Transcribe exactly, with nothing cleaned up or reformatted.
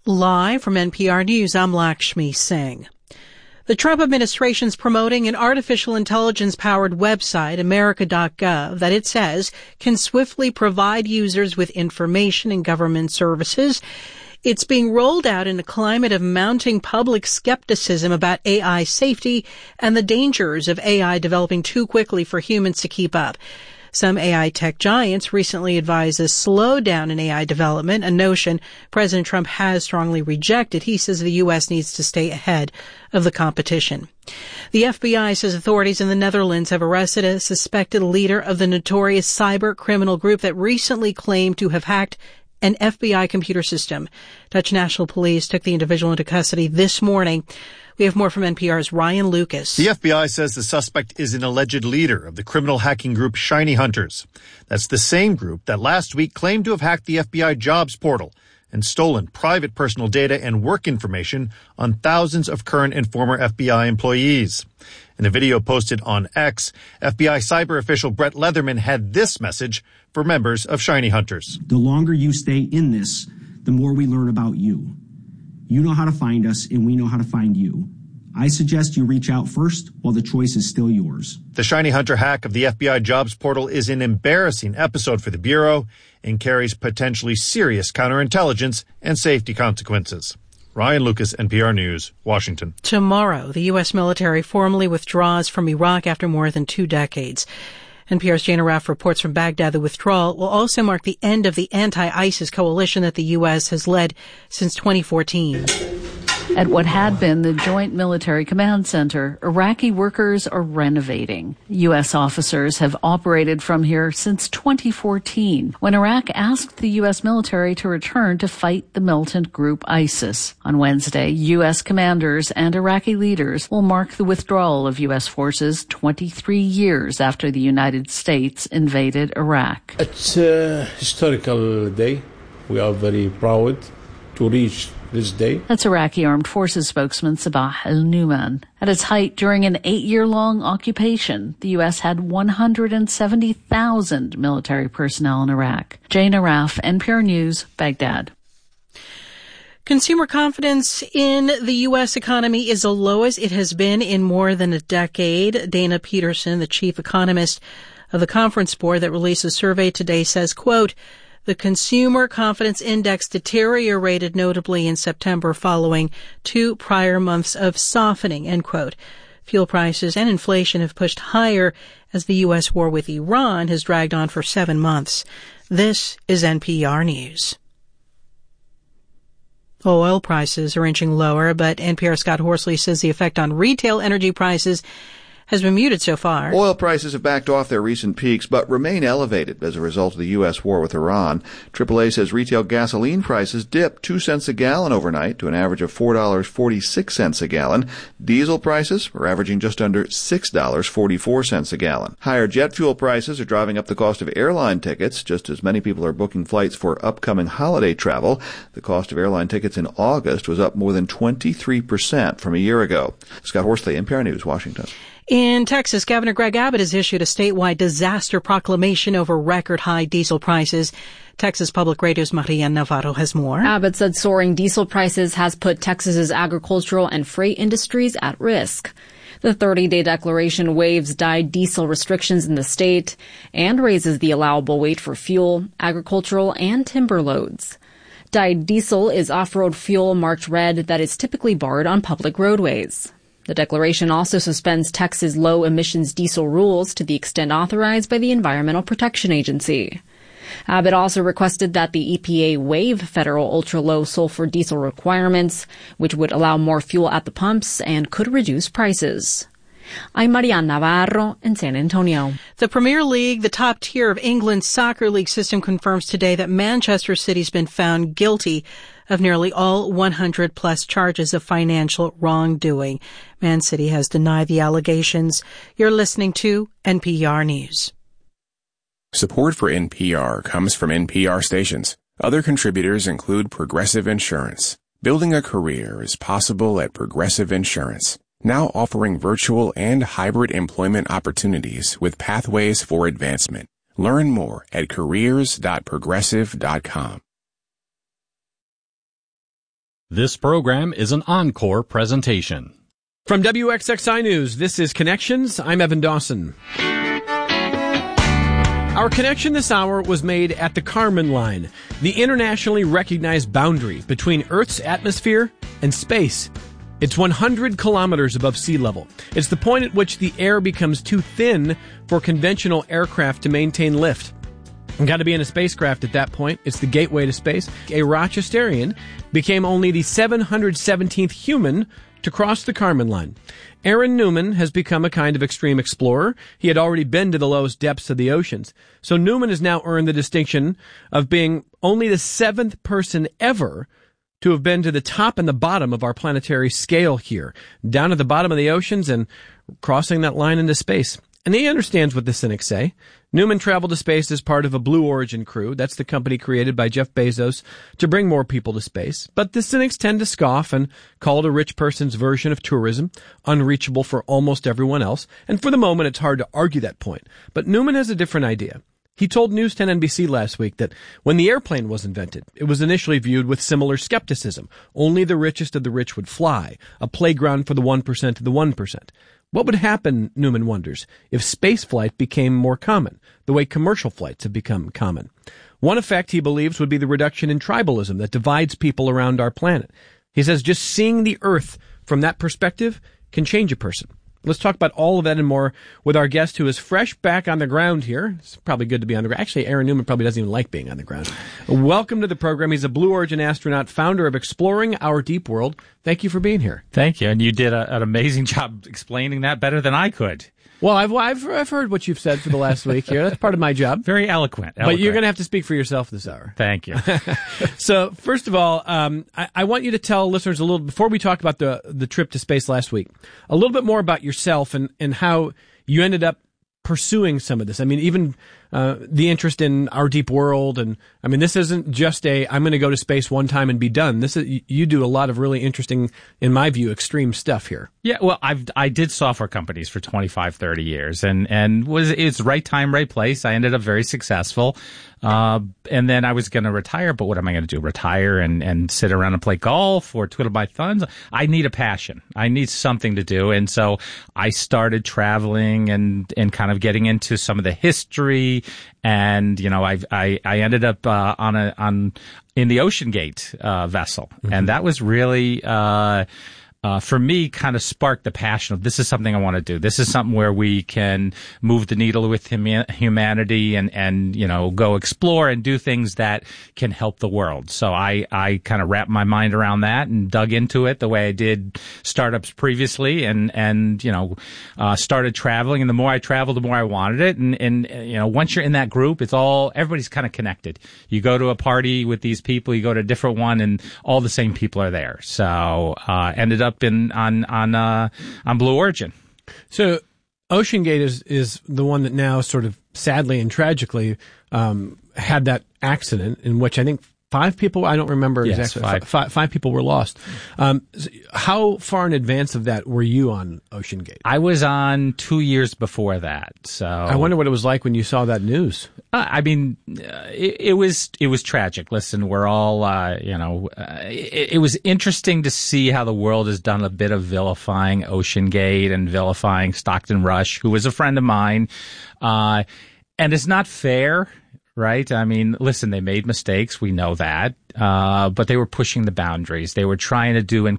Live from N P R News, I'm Lakshmi Singh. The Trump administration is promoting an artificial intelligence-powered website, America dot gov, that it says can swiftly provide users with information and government services. It's being rolled out in a climate of mounting public skepticism about A I safety and the dangers of A I developing too quickly for humans to keep up. Some A I tech giants recently advised a slowdown in A I development, a notion President Trump has strongly rejected. He says the U S needs to stay ahead of the competition. The F B I says authorities in the Netherlands have arrested a suspected leader of the notorious cyber criminal group that recently claimed to have hacked an F B I computer system. Dutch National Police took the individual into custody this morning. We have more from N P R's Ryan Lucas. The F B I says the suspect is an alleged leader of the criminal hacking group Shiny Hunters. That's the same group that last week claimed to have hacked the F B I jobs portal and stolen private personal data and work information on thousands of current and former F B I employees. In a video posted on X, F B I cyber official Brett Leatherman had this message for members of Shiny Hunters. The longer you stay in this, the more we learn about you. You know how to find us, and we know how to find you. I suggest you reach out first while the choice is still yours. The Shiny Hunter hack of the F B I jobs portal is an embarrassing episode for the Bureau and carries potentially serious counterintelligence and safety consequences. Ryan Lucas, N P R News, Washington. Tomorrow, the U S military formally withdraws from Iraq after more than two decades. N P R's Jana Raff reports from Baghdad the withdrawal will also mark the end of the anti-ISIS coalition that the U S has led since twenty fourteen. At what had been the Joint Military Command Center, Iraqi workers are renovating. U S officers have operated from here since twenty fourteen, when Iraq asked the U S military to return to fight the militant group ISIS. On Wednesday, U S commanders and Iraqi leaders will mark the withdrawal of U S forces twenty-three years after the United States invaded Iraq. It's a historical day. We are very proud to reach this day. That's Iraqi Armed Forces spokesman Sabah al-Numan. At its height during an eight-year-long occupation, the U S had one hundred seventy thousand military personnel in Iraq. Jana Raff, N P R News, Baghdad. Consumer confidence in the U S economy is the lowest it has been in more than a decade. Dana Peterson, the chief economist of the Conference Board that released a survey today, says, quote, the Consumer Confidence Index deteriorated notably in September following two prior months of softening, end quote. Fuel prices and inflation have pushed higher as the U S war with Iran has dragged on for seven months. This is N P R News. Oil prices are inching lower, but N P R's Scott Horsley says the effect on retail energy prices has been muted so far. Oil prices have backed off their recent peaks, but remain elevated as a result of the U S war with Iran. triple A says retail gasoline prices dipped two cents a gallon overnight to an average of four dollars and forty-six cents a gallon. Diesel prices are averaging just under six dollars and forty-four cents a gallon. Higher jet fuel prices are driving up the cost of airline tickets, just as many people are booking flights for upcoming holiday travel. The cost of airline tickets in August was up more than twenty-three percent from a year ago. Scott Horsley, N P R News, Washington. In Texas, Governor Greg Abbott has issued a statewide disaster proclamation over record-high diesel prices. Texas Public Radio's Maria Navarro has more. Abbott said soaring diesel prices has put Texas's agricultural and freight industries at risk. The thirty-day declaration waives dyed diesel restrictions in the state and raises the allowable weight for fuel, agricultural, and timber loads. Dyed diesel is off-road fuel marked red that is typically barred on public roadways. The declaration also suspends Texas low-emissions diesel rules to the extent authorized by the Environmental Protection Agency. Abbott also requested that the E P A waive federal ultra-low sulfur diesel requirements, which would allow more fuel at the pumps and could reduce prices. I'm Mariana Navarro in San Antonio. The Premier League, the top tier of England's soccer league system, confirms today that Manchester City's been found guilty of nearly all one hundred plus charges of financial wrongdoing. Man City has denied the allegations. You're listening to N P R News. Support for N P R comes from N P R stations. Other contributors include Progressive Insurance. Building a career is possible at Progressive Insurance, now offering virtual and hybrid employment opportunities with pathways for advancement. Learn more at careers dot progressive dot com. This program is an encore presentation. From W X X I News, this is Connections. I'm Evan Dawson. Our connection this hour was made at the Kármán line, the internationally recognized boundary between Earth's atmosphere and space. It's one hundred kilometers above sea level. It's the point at which the air becomes too thin for conventional aircraft to maintain lift. You've got to be in a spacecraft at that point. It's the gateway to space. A Rochesterian became only the seven hundred seventeenth human to cross the Kármán line. Aaron Newman has become a kind of extreme explorer. He had already been to the lowest depths of the oceans. So Newman has now earned the distinction of being only the seventh person ever to have been to the top and the bottom of our planetary scale here, down at the bottom of the oceans and crossing that line into space. And he understands what the cynics say. Newman traveled to space as part of a Blue Origin crew. That's the company created by Jeff Bezos to bring more people to space. But the cynics tend to scoff and call it a rich person's version of tourism, unreachable for almost everyone else. And for the moment, it's hard to argue that point. But Newman has a different idea. He told News ten N B C last week that when the airplane was invented, it was initially viewed with similar skepticism. Only the richest of the rich would fly, a playground for the one percent of the one percent. What would happen, Newman wonders, if spaceflight became more common, the way commercial flights have become common? One effect, he believes, would be the reduction in tribalism that divides people around our planet. He says just seeing the Earth from that perspective can change a person. Let's talk about all of that and more with our guest who is fresh back on the ground here. It's probably good to be on the ground. Actually, Aaron Newman probably doesn't even like being on the ground. Welcome to the program. He's a Blue Origin astronaut, founder of Exploring Our Deep World. Thank you for being here. Thank you. And you did a, an amazing job explaining that better than I could. Well, I've, I've I've heard what you've said for the last week here. That's part of my job. Very eloquent. eloquent. But you're going to have to speak for yourself this hour. Thank you. So, first of all, um, I, I want you to tell listeners a little, before we talk about the the trip to space last week, a little bit more about yourself and, and how you ended up pursuing some of this. I mean, even uh, the interest in our deep world. And I mean, this isn't just a, I'm going to go to space one time and be done. This is, you do a lot of really interesting, in my view, extreme stuff here. Yeah, well, I've, I did software companies for twenty-five, thirty years and, and was, it's right time, right place. I ended up very successful. Uh, and then I was going to retire, but what am I going to do? Retire and, and sit around and play golf or twiddle my thumbs? I need a passion. I need something to do. And so I started traveling and, and kind of getting into some of the history. And, you know, I, I, I ended up, uh, on a, on, in the OceanGate, uh, vessel. Mm-hmm. And that was really, uh, Uh, for me, kind of sparked the passion of this is something I want to do. This is something where we can move the needle with hum- humanity and, and, you know, go explore and do things that can help the world. So I, I kind of wrapped my mind around that and dug into it the way I did startups previously and, and, you know, uh, started traveling. And the more I traveled, the more I wanted it. And, and, you know, once you're in that group, it's all, everybody's kind of connected. You go to a party with these people, you go to a different one and all the same people are there. So, uh, ended up in on on uh, on Blue Origin. So OceanGate is is the one that now sort of sadly and tragically um, had that accident in which I think five people, I don't remember yes, exactly, five. Five, five people were lost. Um, how far in advance of that were you on OceanGate? I was on two years before that. So I wonder what it was like when you saw that news. Uh, I mean, uh, it, it was it was tragic. Listen, we're all, uh, you know, uh, it, it was interesting to see how the world has done a bit of vilifying OceanGate and vilifying Stockton Rush, who was a friend of mine. Uh, and it's not fair. Right? I mean, listen, they made mistakes. We know that. Uh, but they were pushing the boundaries. They were trying to do in-